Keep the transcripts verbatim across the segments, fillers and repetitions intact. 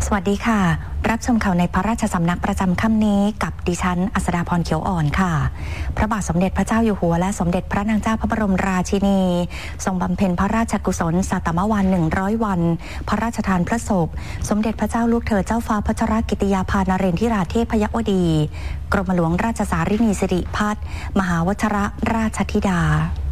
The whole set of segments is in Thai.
สวัสดีค่ะรับชมข่าวในพระราชสำนักประจำค่ำนี้กับดิฉันอัสดาพรเขียวอ่อนค่ะพระบาทสมเด็จพระเจ้าอยู่หัวและสมเด็จพระนางเจ้าพระบรมราชินีทรงบำเพ็ญพระราชกุศลสัตมวาระหนึ่งร้อยวันพระราชทานพระศพสมเด็จพระเจ้าลูกเธอเจ้าฟ้าพัชรกิติยาภานเรนทิราเทพยวดีกรมหลวงราชสารินีสิริพัฒน์มหาวชิรราชธิดา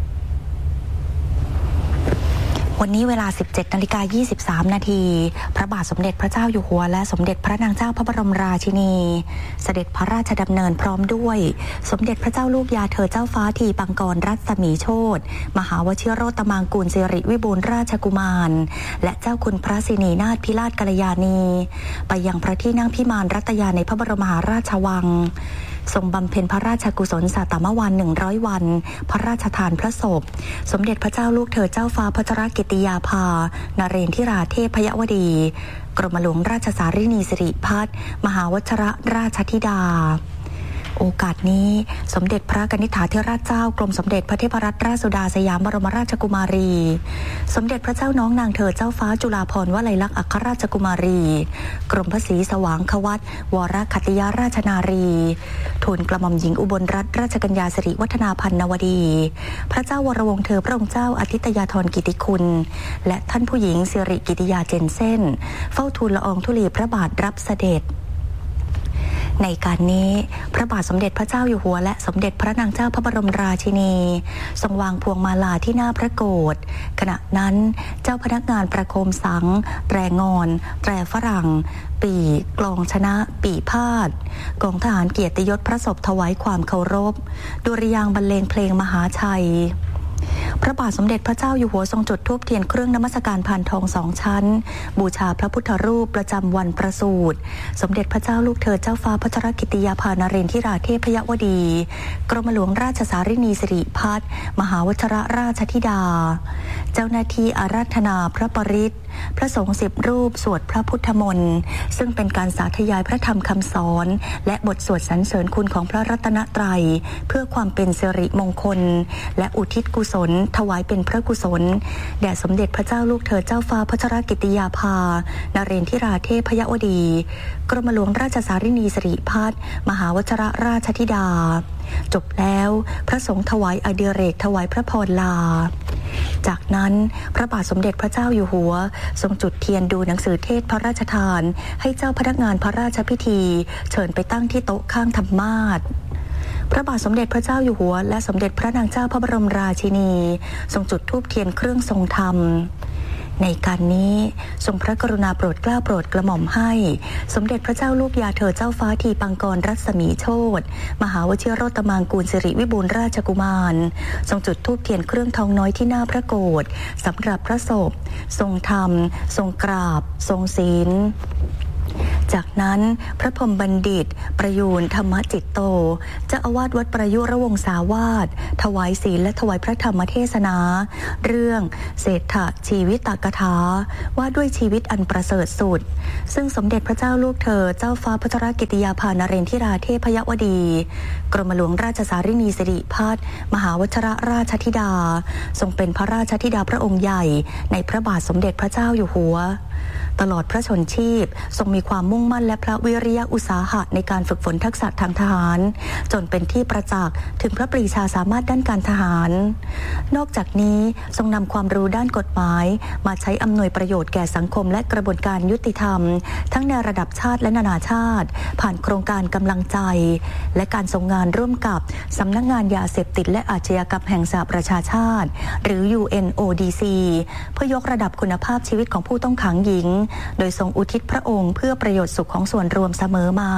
วันนี้เวลา สิบเจ็ดนาฬิกายี่สิบสามนาทีพระบาทสมเด็จพระเจ้าอยู่หัวและสมเด็จพระนางเจ้าพระบรมราชินีเสด็จพระราชดำเนินพร้อมด้วยสมเด็จพระเจ้าลูกยาเธอเจ้าฟ้าทีปังกรรัศมีโชติมหาวชิโรตมังกูลสิริวิบูลย์ราชกุมารและเจ้าคุณพระสินีนาถพิราชกัลยาณีไปยังพระที่นั่งพิมานรัตยาในพระบรมมหาราชวังทรงบำเพ็ญพระราชกุศลสัตมวาระหนึ่งร้อยวันพระราชทานพระศพสมเด็จพระเจ้าลูกเธอเจ้าฟ้าพัชรกิติยาภานเรนทิราเทพยวดีกรมหลวงราชสารินีสิริพัฒน์มหาวชิรราชธิดาโอกาสนี้สมเด็จพระกนิษฐาธิราชเจ้ากรมสมเด็จพระเทพรัตนราชสุดาสยามบรมราชกุมารีสมเด็จพระเจ้าน้องนางเธอเจ้าฟ้าจุฬาภรณ์วลัยลักษณ์อัครราชกุมารีกรมพระศรีสว่างควัตรวรคัตติยราชนารีทูลกระหม่อมหญิงอุบลรัตนราชกัญญาสิริวัฒนาพันนวดีพระเจ้าวรวงศ์เธอพระองค์เจ้าอาทิตยาธรกิติคุณและท่านผู้หญิงสิริกิติยาเจนเซ่นเฝ้าทูลละอองธุลีพระบาทรับเสด็จในการนี้พระบาทสมเด็จพระเจ้าอยู่หัวและสมเด็จพระนางเจ้าพระบรมราชินีทรงวางพวงมาลาที่หน้าพระโกฐขณะนั้นเจ้าพนักงานประโคมสังแตรงอนแตรฝรั่งปี่กลองชนะปี่พาดกองทหารเกียรติยศพระศพถวายความเคารพดุริยางค์บรรเลงเพลงมหาชัยพระบาทสมเด็จพระเจ้าอยู่หัวทรงจุดธูปเทียนเครื่องนมัสการพานทองสองชั้นบูชาพระพุทธรูปประจำวันประสูติสมเด็จพระเจ้าลูกเธอเจ้าฟ้าพัชรกิติยาภานเรนทิราเทพยวดีกรมหลวงราชสารินีสิริพัฒน์มหาวชิรราชธิดาเจ้าหน้าที่อาราธนาพระปริตรพระสงฆ์สิบรูปสวดพระพุทธมนต์ซึ่งเป็นการสาธยายพระธรรมคำสอนและบทสวดสรรเสริญคุณของพระรัตนตรัยเพื่อความเป็นสิริมงคลและอุทิศกุศลถวายเป็นพระกุศลแด่สมเด็จพระเจ้าลูกเธอเจ้าฟ้าพัชรกิติยาภานเรนทิราเทพยวดีกรมหลวงราชสารินีสิริพัฒน์มหาวชิรราชธิดาจบแล้วพระสงฆ์ถวายอดิเรกถวายพระพรลาจากนั้นพระบาทสมเด็จพระเจ้าอยู่หัวทรงจุดเทียนดูหนังสือเทศพระราชทานให้เจ้าพนักงานพระราชพิธีเชิญไปตั้งที่โต๊ะข้างธรรมาสน์พระบาทสมเด็จพระเจ้าอยู่หัวและสมเด็จพระนางเจ้าพระบรมราชินีทรงจุดธูปเทียนเครื่องทรงธรรมในการนี้ทรงพระกรุณาโปรดเกล้าโปรดกระหม่อมให้สมเด็จพระเจ้าลูกยาเธอเจ้าฟ้าทีปังกรรัศมีโชติมหาวชิโรตมังกูลสิริวิบูลย์ราชกุมารทรงจุดธูปเทียนเครื่องทองน้อยที่หน้าพระโกฐสำหรับพระศพทรงธรรมทรงกราบทรงศีลจากนั้นพระพรหมบัณฑิตประยูรธรรมจิตโตเจ้าอาวาสวัดประยุรวงศาวาสถวายศีลและถวายพระธรรมเทศนาเรื่องเศรษฐชีวิตกถาว่าด้วยชีวิตอันประเสริฐสุดซึ่งสมเด็จพระเจ้าลูกเธอเจ้าฟ้าพัชรกิติยาภานเรนทิราเทพยวดีกรมหลวงราชสารินีสิริพัฒน์มหาวชิรราชธิดาทรงเป็นพระราชธิดาพระองค์ใหญ่ในพระบาทสมเด็จพระเจ้าอยู่หัวตลอดพระชนชีพทรงมีความมุ่งมั่นและพระวิริยะอุตสาหะในการฝึกฝนทักษะทางทหารจนเป็นที่ประจักษ์ถึงพระปรีชาสามารถด้านการทหารนอกจากนี้ทรงนำความรู้ด้านกฎหมายมาใช้อำนวยประโยชน์แก่สังคมและกระบวนการยุติธรรมทั้งในระดับชาติและนานาชาติผ่านโครงการกำลังใจและการทรงงานร่วมกับสำนักงานยาเสพติดและอาชญากรรมแห่งสหประชาชาติหรือ ยู เอ็น โอ ดี ซี เพื่อยกระดับคุณภาพชีวิตของผู้ต้องขังหญิงโดยทรงอุทิศพระองค์เพื่อประโยชน์สุขของส่วนรวมเสมอมา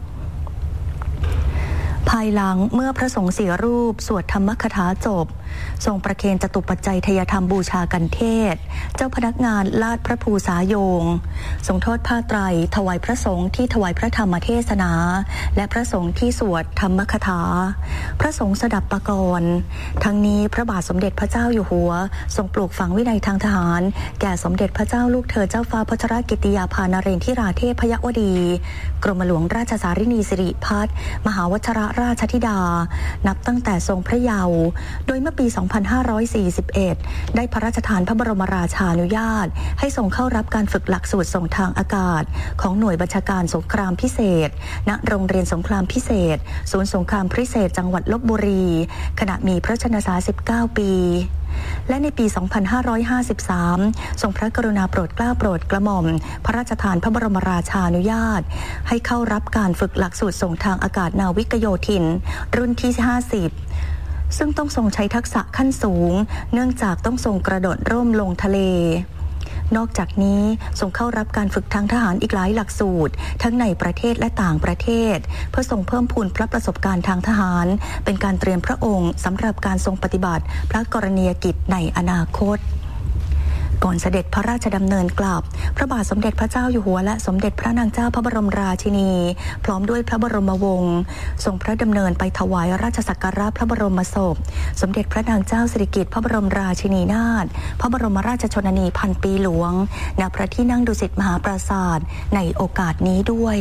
ภายหลังเมื่อพระสงฆ์สี่รูปสวดธรรมคถาจบทรงประเคนจตุปัจจัยทยธรรมบูชากันเทศเจ้าพนักงานลาดพระภูษาโยงทรงทอดผ้าไตรถวายพระสงฆ์ที่ถวายพระธรรมเทศนาและพระสงฆ์ที่สวดธรรมคถาพระสงฆ์สดับปกรณ์ทั้งนี้พระบาทสมเด็จพระเจ้าอยู่หัวทรงปลูกฝังวินัยทางทหารแก่สมเด็จพระเจ้าลูกเธอเจ้าฟ้าพัชรกิติยาภานเรนทิราเทพยวดีกรมหลวงราชสารินีสิริพัฒน์มหาวชิรราชธิดานับตั้งแต่ทรงพระเยาว์โดยเมื่อปี สองพันห้าร้อยสี่สิบเอ็ด ได้พระราชทานพระบรมราชานุญาตให้ส่งเข้ารับการฝึกหลักสูตรส่งทางอากาศของหน่วยบัญชาการสงครามพิเศษณโรงเรียนสงครามพิเศษศูนย์สงครามพิเศษจังหวัดลพบุรีขณะมีพระชนพรรษาสิบเก้าปีและในปี สองพันห้าร้อยห้าสิบสาม ทรงพระกรุณาโปรดเกล้าโปรดกระหม่อมพระราชทานพระบรมราชานุญาตให้เข้ารับการฝึกหลักสูตรส่งทางอากาศนาวิกโยธินรุ่นที่ห้าสิบซึ่งต้องทรงใช้ทักษะขั้นสูงเนื่องจากต้องทรงกระโดดร่มลงทะเลนอกจากนี้ทรงเข้ารับการฝึกทางทหารอีกหลายหลักสูตรทั้งในประเทศและต่างประเทศเพื่อทรงเพิ่มพูนพระประสบการณ์ทางทหารเป็นการเตรียมพระองค์สำหรับการทรงปฏิบัติพระกรณียกิจในอนาคตก่อนเสด็จพระราชดำเนินกลับพระบาทสมเด็จพระเจ้าอยู่หัวและสมเด็จพระนางเจ้าพระบรมราชินีพร้อมด้วยพระบรมวงศ์ทรงพระดำเนินไปถวายราชสักการะพระบรมศพสมเด็จพระนางเจ้าสิริกิติ์พระบรมราชินีนาถพระบรมราชชนนีพันปีหลวงณพระที่นั่งดุสิตมหาปราสาทในโอกาสนี้ด้วย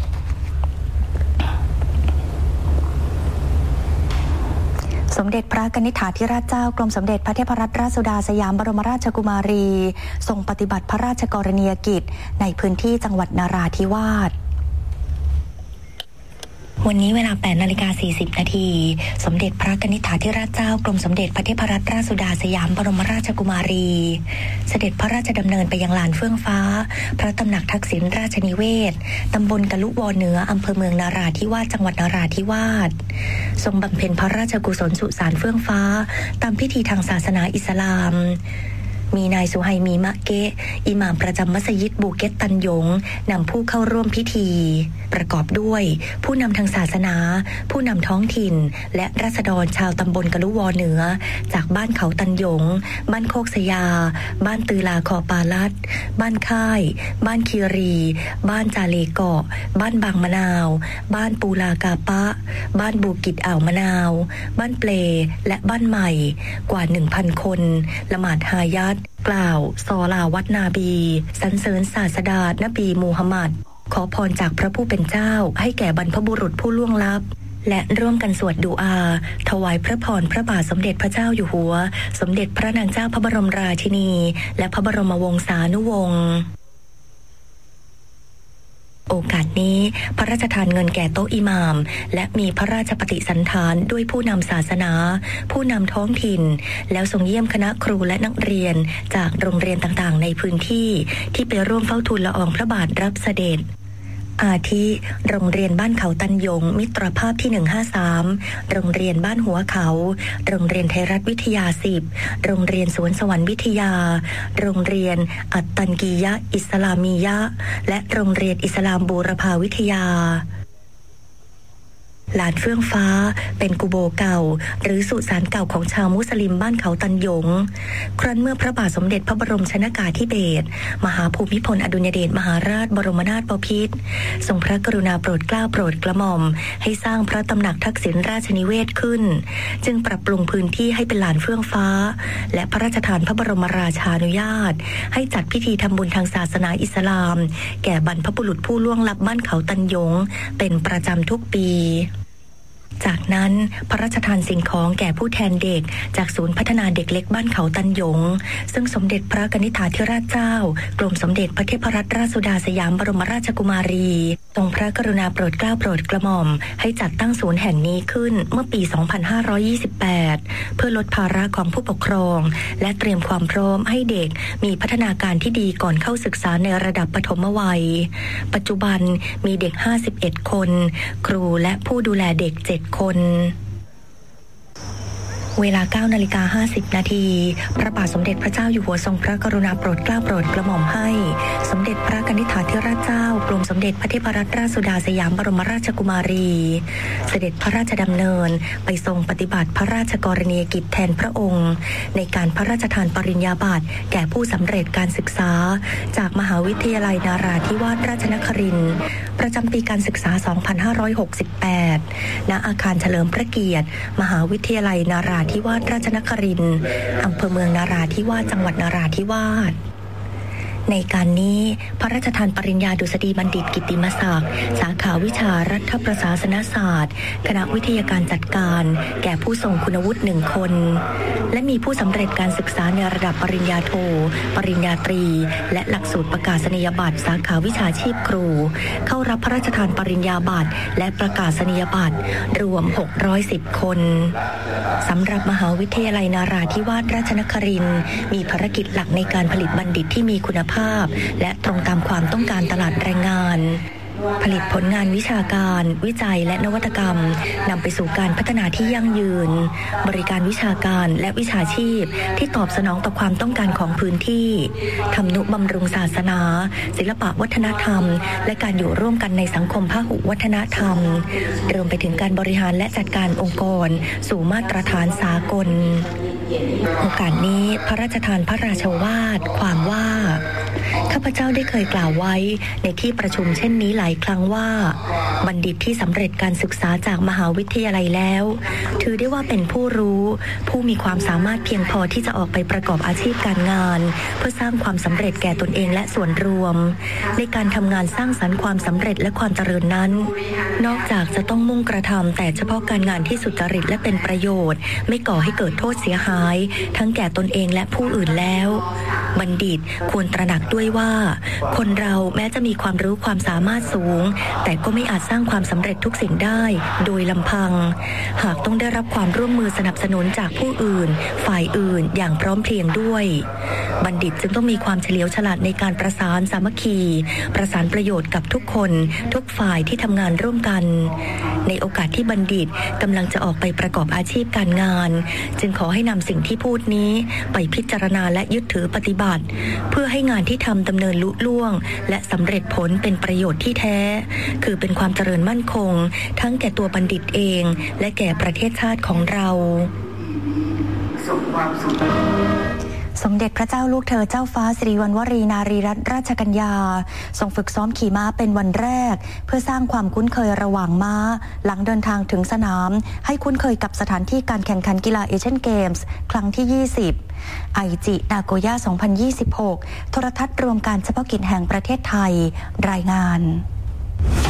สมเด็จพระกนิษฐาธิราชเจ้ากรมสมเด็จพระเทพรัตนราชสุดาสยามบรมราชกุมารีทรงปฏิบัติพระราชกรณียกิจในพื้นที่จังหวัดนราธิวาสวันนี้เวลา แปดนาฬิกาสี่สิบ นาทีสมเด็จพระกนิษฐาธิราชเจ้ากรมสมเด็จพระเทพรัตนราชสุดาสยามบรมราชกุมารีเสด็จพระราชดำเนินไปยังลานเฟื่องฟ้าพระตำหนักทักษิณราชนิเวศตำบลกะลุวอเหนืออำเภอเมืองนราธิวาสจังหวัดนราธิวาสทรงบำเพ็ญพระราชกุศลสุสานเฟื่องฟ้าตามพิธีทางศาสนาอิสลามมีนายสุไฮมีมะเกะอิหม่ามประจำมัสยิดบูเก็ตตันหยงนำผู้เข้าร่วมพิธีประกอบด้วยผู้นำทางศาสนาผู้นำท้องถิ่นและราษฎรชาวตำบลกะลุวอเหนือจากบ้านเขาตันหยงบ้านโคกสยาบ้านตือลาคอปาลัดบ้านค่ายบ้านคีรีบ้านจาเลเกาะบ้านบางมะนาวบ้านปูลากาปะบ้านบูกิจอ่าวมะนาวบ้านเปลและบ้านใหม่กว่า หนึ่งพัน คนละหมาดฮายัดกล่าวซอลาวัดนาบีสรรเสริญศาสดานบีมูฮัมหมัดขอพรจากพระผู้เป็นเจ้าให้แก่บรรพบุรุษผู้ล่วงลับและร่วมกันสวดดุอาถวายพระพรพระบาทสมเด็จพระเจ้าอยู่หัวสมเด็จพระนางเจ้าพระบรมราชินีและพระบรมวงศานุวงศ์โอกาสนี้พระราชทานเงินแก่โต๊ะอิหม่ามและมีพระราชปฏิสันถานด้วยผู้นำศาสนาผู้นำท้องถิ่นแล้วทรงเยี่ยมคณะครูและนักเรียนจากโรงเรียนต่างๆในพื้นที่ที่ไปร่วมเฝ้าทูลละอองพระบาทรับเสด็จอาทิโรงเรียนบ้านเขาตันหยงมิตรภาพที่หนึ่งห้าสามโรงเรียนบ้านหัวเขาโรงเรียนไทยรัฐวิทยาสิบโรงเรียนสวนสวรรค์วิทยาโรงเรียนอัตตันกียะอิสลามียะและโรงเรียนอิสลามบูรพาวิทยาลานเฟื่องฟ้าเป็นกุโบเก่าหรือสุสานเก่าของชาวมุสลิมบ้านเขาตันหยงครั้นเมื่อพระบาทสมเด็จพระบรมชนกาธิเบศรมหาภูมิพลอดุลยเดชมหาราชบรมนาถบพิตรทรงพระกรุณาโปรดเกล้าโปรดกระหม่อมให้สร้างพระตำหนักทักษิณราชนิเวศขึ้นจึงปรับปรุงพื้นที่ให้เป็นลานเฟื่องฟ้าและพระราชทานพระบรมราชานุญาตให้จัดพิธีทำบุญทางศาสนาอิสลามแก่บรรพบุรุษผู้ล่วงลับบ้านเขาตันหยงเป็นประจำทุกปีจากนั้นพระราชทานสิ่งของแก่ผู้แทนเด็กจากศูนย์พัฒนาเด็กเล็กบ้านเขาตันหยงซึ่งสมเด็จพระกนิษฐาธิราชเจ้ากรมสมเด็จพระเทพรัตนราชสุดาสยามบรมราชกุมารีทรงพระกรุณาโปรดเกล้าโปรดกระหม่อมให้จัดตั้งศูนย์แห่งนี้ขึ้นเมื่อปี สองพันห้าร้อยยี่สิบแปด เพื่อลดภาระของผู้ปกครองและเตรียมความพร้อมให้เด็กมีพัฒนาการที่ดีก่อนเข้าศึกษาในระดับปฐมวัยปัจจุบันมีเด็กห้าสิบเอ็ดคนครูและผู้ดูแลเด็กเจ็ดคนเวลา เก้านาฬิกาห้าสิบ นาทีพระบาทสมเด็จพระเจ้าอยู่หัวทรงพระกรุณาโปรดเกล้าโปรดกระหม่อมให้สมเด็จพระกนิษฐาธิราชเจ้ากรมสมเด็จพระเทพรัตนราชสุดาสยามบรมราชกุมารีเสด็จพระราชดำเนินไปทรงปฏิบัติพระราชกรณียกิจแทนพระองค์ในการพระราชทานปริญญาบัตรแก่ผู้สำเร็จการศึกษาจากมหาวิทยาลัยนาราธิวาสราชนครินทร์ประจำปีการศึกษา สองพันห้าร้อยหกสิบแปด ณ อาคารเฉลิมพระเกียรติมหาวิทยาลัยนาราธิวาสราชนครินทร์อำเภอเมืองนาราธิวาสจังหวัดนาราธิวาสในการนี้พระราชทานปริญญาดุษฎีบัณฑิตกิตติมศักดิ์สาขาวิชารัฐประศาสนศาสตร์คณะวิทยาการจัดการแก่ผู้ทรงคุณวุฒิหนึ่งคนและมีผู้สำเร็จการศึกษาในระดับปริญญาโทปริญญาตรีและหลักสูตรประกาศนียบัตรสาขาวิชาชีพครูเข้ารับพระราชทานปริญญาบัตรและประกาศนียบัตรรวมหกร้อยสิบคนสำหรับมหาวิทยาลัยนาราธิวาสราชนครินทร์มีภารกิจหลักในการผลิตบัณฑิตที่มีคุณภาพและตรงตามความต้องการตลาดแรงงานผลิตผลงานวิชาการวิจัยและนวัตกรรมนำไปสู่การพัฒนาที่ยั่งยืนบริการวิชาการและวิชาชีพที่ตอบสนองต่อความต้องการของพื้นที่ทำนุบำรุงศาสนาศิลปะวัฒนธรรมและการอยู่ร่วมกันในสังคมพหุวัฒนธรรมรวมไปถึงการบริหารและจัดการองค์กรสู่มาตรฐานสากลโอกาสนี้พระราชทานพระราชวาทความว่าข้าพเจ้าได้เคยกล่าวไว้ในที่ประชุมเช่นนี้หลายครั้งว่าบัณฑิตที่สำเร็จการศึกษาจากมหาวิทยาลัยแล้วถือได้ว่าเป็นผู้รู้ผู้มีความสามารถเพียงพอที่จะออกไปประกอบอาชีพการงานเพื่อสร้างความสำเร็จแก่ตนเองและส่วนรวมในการทำงานสร้างสรรค์ความสำเร็จและความเจริญนั้นนอกจากจะต้องมุ่งกระทำแต่เฉพาะการงานที่สุจริตและเป็นประโยชน์ไม่ก่อให้เกิดโทษเสียหายทั้งแก่ตนเองและผู้อื่นแล้วบัณฑิตควรตระหนักด้วยว่าคนเราแม้จะมีความรู้ความสามารถสูงแต่ก็ไม่อาจสร้างความสำเร็จทุกสิ่งได้โดยลำพังหากต้องได้รับความร่วมมือสนับสนุนจากผู้อื่นฝ่ายอื่นอย่างพร้อมเพรียงด้วยบัณฑิตจึงต้องมีความเฉลียวฉลาดในการประสานสามัคคีประสานประโยชน์กับทุกคนทุกฝ่ายที่ทำงานร่วมกันในโอกาสที่บัณฑิตกำลังจะออกไปประกอบอาชีพการงานจึงขอให้นำสิ่งที่พูดนี้ไปพิจารณาและยึดถือปฏิบัติเพื่อให้งานที่ทำดำเนินลุล่วงและสำเร็จผลเป็นประโยชน์ที่แท้คือเป็นความเจริญมั่นคงทั้งแก่ตัวบัณฑิตเองและแก่ประเทศชาติของเราสมเด็จพระเจ้าลูกเธอเจ้าฟ้าสิริวัณวรีนารีรัตนราชกัญญาทรงฝึกซ้อมขี่ม้าเป็นวันแรกเพื่อสร้างความคุ้นเคยระหว่างม้าหลังเดินทางถึงสนามให้คุ้นเคยกับสถานที่การแข่งขันกีฬาเอเชียนเกมส์ครั้งที่ยี่สิบไอจินาโกย่าสองพันยี่สิบหกโทรทัศน์รวมการเฉพาะกิจแห่งประเทศไทยรายงาน